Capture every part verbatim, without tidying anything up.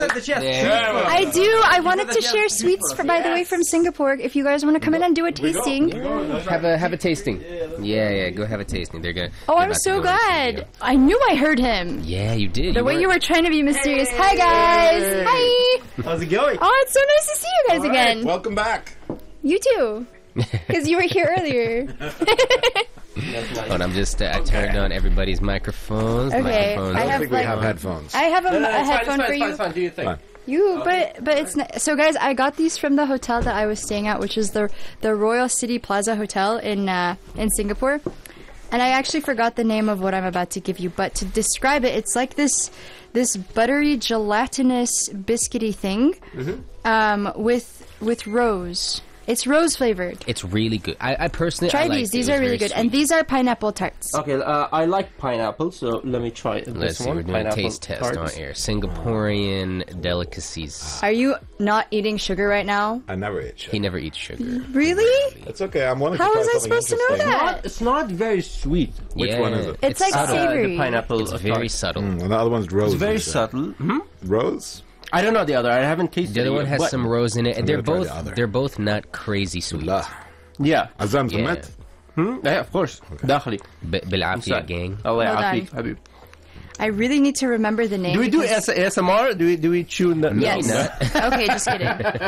Yeah. I do. I wanted to share sweets, for, by the way, from Singapore. If you guys want to come in and do a tasting. Have a have a tasting. Yeah, yeah. Go have a tasting. They're gonna. Oh, they're I'm about to so go glad. I knew I heard him. Yeah, you did. The you way were... you were trying to be mysterious. Hi, guys. Hey. Hi. How's it going? Oh, it's so nice to see you guys All again. right, welcome back. You too. Because you were here earlier. Hold on, I'm just. Uh, I turned on everybody's microphones. Okay, Microphones. I I don't have, think we like- have headphones. I have a, No, no, a it's fine, headphone it's fine, for it's you. fine, it's fine. Do your thing. Fine. You, but but it's not, so guys. I got these from the hotel that I was staying at, which is the the Royal City Plaza Hotel in uh, in Singapore. And I actually forgot the name of what I'm about to give you, but to describe it, it's like this this buttery gelatinous biscuity thing, um, with with rose. It's rose flavored. It's really good. I, I personally Try I liked these; it. these It was are really very good, and sweet. these are pineapple tarts. Okay, uh, I like pineapple, so let me try this Let's see. one. We're doing a Pineapple taste test tarts. on air. Singaporean delicacies. Are you not eating sugar right now? I never ate shit. He never eats sugar. Really? It's okay. I'm willing How to try was I something supposed to know interesting. that? It's not very sweet. Which Yeah, one is it? It's like Uh, savory. the pineapple. It's uh, very tart. subtle. Mm, and the other one's rose. It's very you said. subtle. Hmm? Rose? I don't know the other. I haven't tasted The other it one yet, has but- some rose in it, and I'm they're gonna try both the other. they're both not crazy sweet. لا. Yeah. عزام Yeah. سمعت؟ Hmm? Yeah, of course. داخلي. B- بالعافية, gang. الله Well يعافيك done. حبيبي. I really need to remember the name. Do we do because- A S M R? Do we do we tune the Yes. No. Okay, just kidding.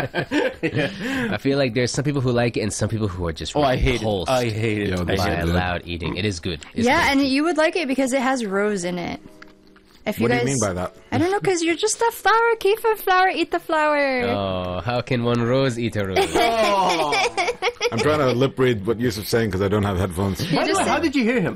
I feel like there's some people who like it and some people who are just Oh, I hate it. repulsed I hate it. Yo, I this by hate is it. good. loud eating. It is good. It's Yeah, good. and you would like it because it has rose in it. If you What do guys, you mean by that? I don't know, because you're just a flower. Keep a flower, eat the flower. Oh, how can one rose eat a rose? I'm trying to lip read what Yusuf's saying because I don't have headphones. He By the just way, how said, did you hear him?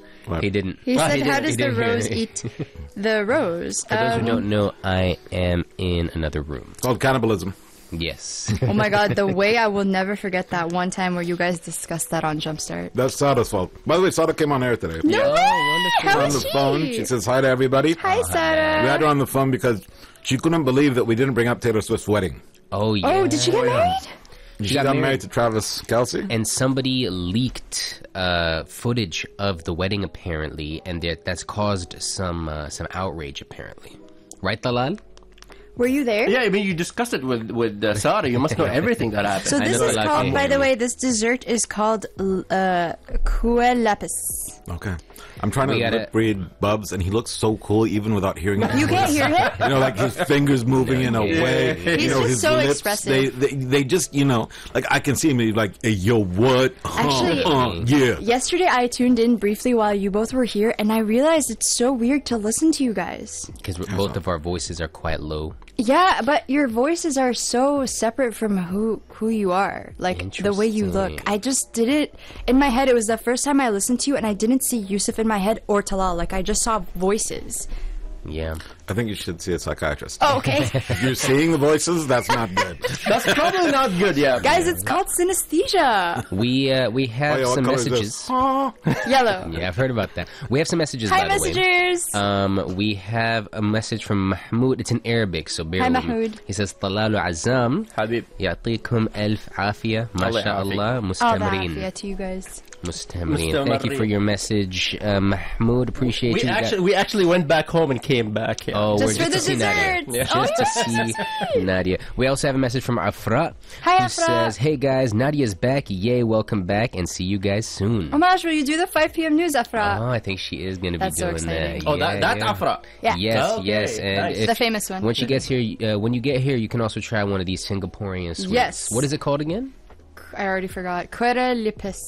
He didn't. he Ah, said he how didn't- does he the didn't hear rose me. eat the rose? For those who Um, don't know, I am in another room. It's called cannibalism. Yes. oh my god, the way I will never forget that one time where you guys discussed that on Jumpstart. That's Sada's fault. By the way, Sada came on air today. No Oh, way! wonderful. How on is the she? phone. She says hi to everybody. Hi, We Sarah. had her on the phone because she couldn't believe that we didn't bring up Taylor Swift's wedding. Oh, yeah. Oh, did she get married? She, got got, married. married. to Travis Kelce. And somebody leaked uh, footage of the wedding, apparently, and that that's caused some uh, some outrage, apparently. Right, Talal? Were you there? Yeah, I mean you discussed it with with uh, Sarah. You must know everything that happened. So I this know is a lot called, of by the things. way, this dessert is called uh, Kueh lapis. Okay. I'm trying to We gotta- lip read Bubs, and he looks so cool even without hearing it. You can't hear him? You know, like his fingers moving in a way. He's you know, just his so lips, expressive. They, they they just, you know, like I can see him he's like, hey, yo, what? Actually- Uh, uh, yeah. Yesterday, I tuned in briefly while you both were here, and I realized it's so weird to listen to you guys. Because both of our voices are quite low. Yeah, but your voices are so separate from who who you are, like the way you look. Interesting. I just did it in my head. It was the first time I listened to you, and I didn't see Yusuf in my head or Talal. Like I just saw voices. Yeah. I think you should see a psychiatrist. Oh, okay. If you're seeing the voices, that's not good. That's probably not good. Yeah, Guys, it's called synesthesia. We uh, we have Oh, yeah, what some color is messages. this? Oh. Yellow. Yeah, I've heard about that. We have some messages, Hi, by the way. messengers. Um, we have a message from Mahmoud. It's in Arabic, so bear Hi, with me. Mahmoud. He says, طلال عزام حبيب. يعطيكم ألف عافية ما الله شاء يعافيك. الله All the مستمرين. afia to you guys. مستمرين. Thank you for your message, uh, Mahmoud. Appreciate We you. got- actually we actually went back home and came back. Yeah. Oh, Just we're for just the to see Nadia. desserts. Yeah. Just Oh, to yes, see that's right. Nadia. We also have a message from Afra. Hi, who Afra. says, hey guys, Nadia's back. Yay, welcome back, and see you guys soon. Oh my gosh, will you do the five p.m. news, Afra? Oh, I think she is going to be That's so doing exciting. that. Oh, Yeah, that that yeah. Afra. Yeah. Yes, Okay, yes, and nice. if- The famous one. When she gets here, uh, when you get here, you can also try one of these Singaporean sweets. Yes. What is it called again? I already forgot. Kueh lapis.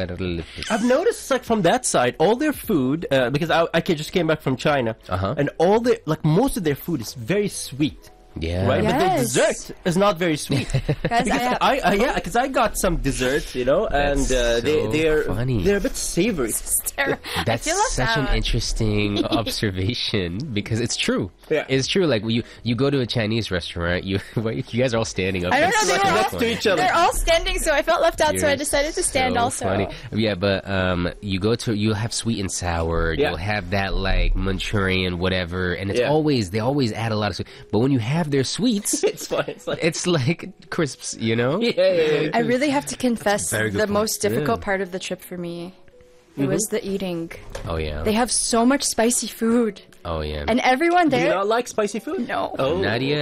I've noticed like from that side, all their food uh, because I I just came back from China, Uh-huh. and all their like most of their food is very sweet. Yeah. Right, but the Yes. dessert is not very sweet. Guys, I Because have, I, I yeah, because I got some dessert, you know, and That's uh, they so they're funny. they're a bit savory. I That's feel left such an out. interesting observation because it's true. Yeah. It's true. Like you, you go to a Chinese restaurant, you you guys are all standing up. I don't That's know, they so were all- funny. to each other. They're all standing, so I felt left out, so I You're decided to stand so also. Funny. Yeah, but um, you go to you'll have sweet and sour. Yeah. You'll have that like Manchurian whatever, and it's Yeah. always they always add a lot of sweet. But when you have their sweets, It's fine. It's like it's like crisps. You know? yeah, yeah, yeah. I really have to confess, Very good the point. most difficult Yeah. part of the trip for me, it was the eating. Oh yeah. They have so much spicy food, oh yeah. and everyone Do you there. not like spicy food? No. Oh. Nadia